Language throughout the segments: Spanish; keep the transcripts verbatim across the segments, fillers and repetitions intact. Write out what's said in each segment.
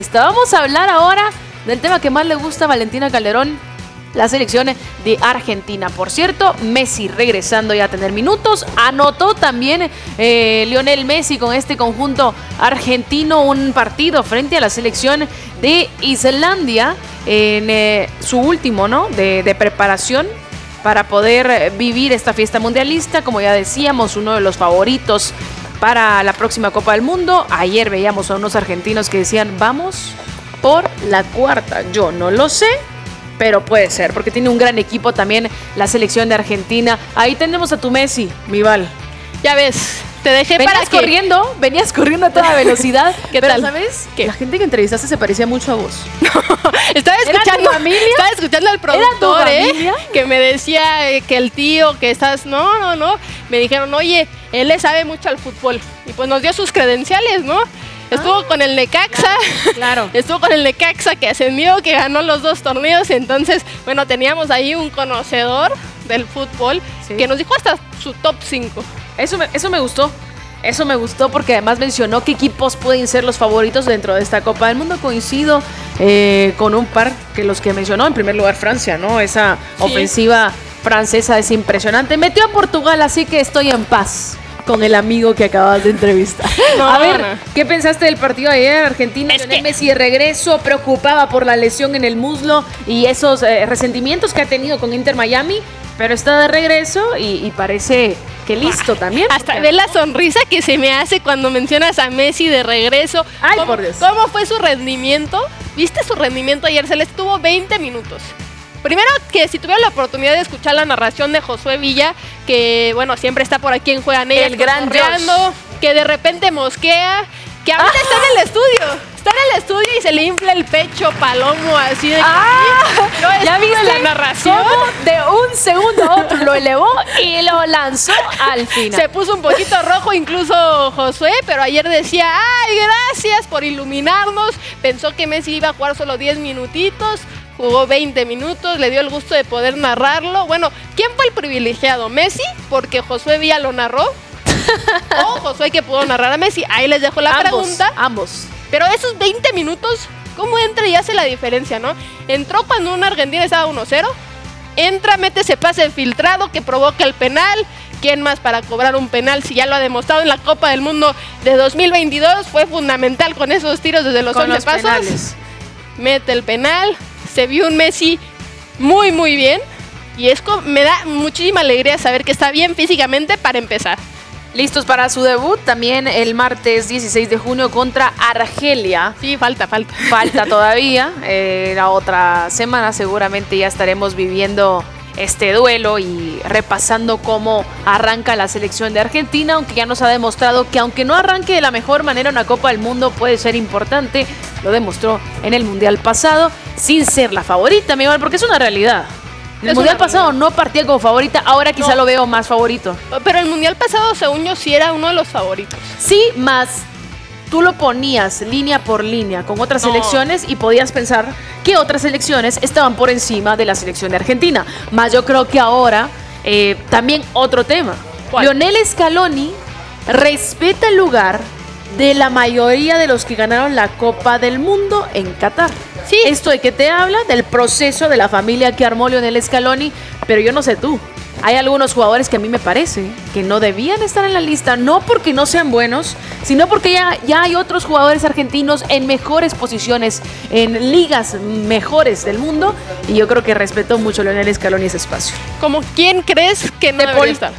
Vamos a hablar ahora del tema que más le gusta a Valentina Calderón, la selección de Argentina. Por cierto, Messi regresando ya a tener minutos. Anotó también eh, Lionel Messi con este conjunto argentino un partido frente a la selección de Islandia en eh, su último, ¿no? de, de preparación para poder vivir esta fiesta mundialista. Como ya decíamos, uno de los favoritos para la próxima Copa del Mundo. Ayer veíamos a unos argentinos que decían, vamos por la cuarta. Yo no lo sé, pero puede ser, porque tiene un gran equipo también la selección de Argentina. Ahí tenemos a tu Messi, mi Val. Ya ves, te dejé venías para corriendo, que... venías corriendo a toda velocidad. ¿Qué pero tal? ¿sabes? ¿Qué? La gente que entrevistaste se parecía mucho a vos. Estaba escuchando, ¿Era tu familia? estaba escuchando al productor, ¿Era tu ¿eh? familia? Que me decía eh, que el tío, que estás... No, no, no. Me dijeron, oye, él le sabe mucho al fútbol. Y pues nos dio sus credenciales, ¿no? Estuvo Ah, con el Necaxa, claro, claro. Estuvo con el Necaxa que ascendió, que ganó los dos torneos. Entonces, bueno, teníamos ahí un conocedor del fútbol, sí, que nos dijo hasta su top cinco. Eso me, eso me gustó. Eso me gustó porque además mencionó qué equipos pueden ser los favoritos dentro de esta Copa del Mundo. Coincido eh, con un par que los que mencionó. En primer lugar, Francia, ¿no? Esa Sí. ofensiva francesa es impresionante. Metió a Portugal, así que estoy en paz con el amigo que acabas de entrevistar. No, a ver, no. ¿qué pensaste del partido de ayer? Argentina, Es Lionel que- Messi de regreso, preocupada por la lesión en el muslo y esos eh, resentimientos que ha tenido con Inter Miami, pero está de regreso y, y parece que listo también. Hasta porque- ve la sonrisa que se me hace cuando mencionas a Messi de regreso. Ay, ¿Cómo, por Dios. ¿Cómo fue su rendimiento? ¿Viste su rendimiento ayer? Se le estuvo veinte minutos. Primero que si tuvieron la oportunidad de escuchar la narración de Josué Villa, que bueno, siempre está por aquí en Juegan Ellas, El gran cotorreando, Josh. que de repente mosquea, que ahorita está en el estudio. Está en el estudio y se le infla el pecho palomo así de que Ah, yo ¿ya estuve viste en la narración. cómo de un segundo a otro lo elevó y lo lanzó al final? Se puso un poquito rojo incluso Josué, pero ayer decía, ay, gracias por iluminarnos. Pensó que Messi iba a jugar solo diez minutitos, jugó veinte minutos, le dio el gusto de poder narrarlo. Bueno, ¿quién fue el privilegiado? ¿Messi? Porque Josué Villa lo narró. O Josué que pudo narrar a Messi. Ahí les dejo la ambos, pregunta. ambos. Pero esos veinte minutos, ¿cómo entra y hace la diferencia, no? Entró cuando una Argentina estaba uno cero. Entra, mete ese pase filtrado que provoca el penal. ¿Quién más para cobrar un penal si ya lo ha demostrado en la Copa del Mundo de dos mil veintidós? Fue fundamental con esos tiros desde los Con once los pasos. penales. Mete el penal. Se vio un Messi muy, muy bien. Y es co- me da muchísima alegría saber que está bien físicamente para empezar. Listos para su debut también el martes dieciséis de junio contra Argelia. Sí, falta, falta. Falta todavía, eh, la otra semana seguramente ya estaremos viviendo este duelo y repasando cómo arranca la selección de Argentina, aunque ya nos ha demostrado que aunque no arranque de la mejor manera una Copa del Mundo puede ser importante. Lo demostró en el Mundial pasado, sin ser la favorita, mi amor, porque es una realidad. En el Es Mundial una pasado realidad. no partía como favorita, ahora quizá No. lo veo más favorito. Pero el Mundial pasado, según yo, sí era uno de los favoritos. Sí, más tú lo ponías línea por línea con otras No. selecciones y podías pensar que otras selecciones estaban por encima de la selección de Argentina. Más yo creo que ahora eh, también otro tema. ¿Cuál? Lionel Scaloni respeta el lugar de la mayoría de los que ganaron la Copa del Mundo en Qatar. Sí. ¿Esto de qué te habla? Del proceso de la familia que armó Lionel Scaloni, pero yo no sé tú. Hay algunos jugadores que a mí me parece que no debían estar en la lista, no porque no sean buenos, sino porque ya, ya hay otros jugadores argentinos en mejores posiciones, en ligas mejores del mundo, y yo creo que respetó mucho Lionel Scaloni ese espacio. ¿Como quién crees que no De debería Paul. estar?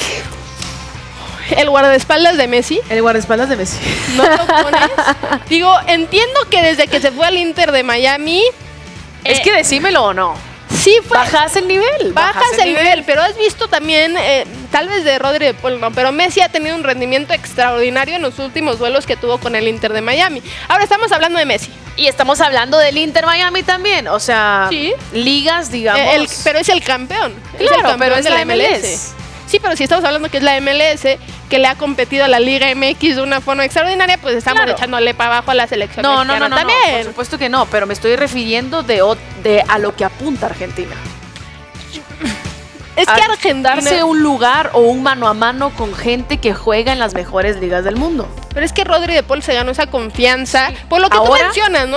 El guardaespaldas de Messi. El guardaespaldas de Messi. ¿No lo pones? Digo, entiendo que desde que se fue al Inter de Miami, Es eh, que decímelo o no. sí fue... Bajas el nivel. Bajas el nivel, pero has visto también, eh, tal vez de Rodri de Paul no, pero Messi ha tenido un rendimiento extraordinario en los últimos duelos que tuvo con el Inter de Miami. Ahora estamos hablando de Messi. Y estamos hablando del Inter Miami también, o sea, Sí. ligas, digamos. Eh, el- pero es el campeón. es el Claro, campeón pero es de la la M L S. M L S. Sí, pero si estamos hablando que es la M L S, que le ha competido a la Liga M X de una forma extraordinaria, pues estamos Claro. echándole para abajo a la selección No, no, mexicana no, no, no, también. por supuesto que no, pero me estoy refiriendo de, ot- de a lo que apunta Argentina. Es que A Argentina... darse un lugar o un mano a mano con gente que juega en las mejores ligas del mundo. Pero es que Rodri de Paul se ganó esa confianza, Sí. por lo que Ahora, tú mencionas, ¿no?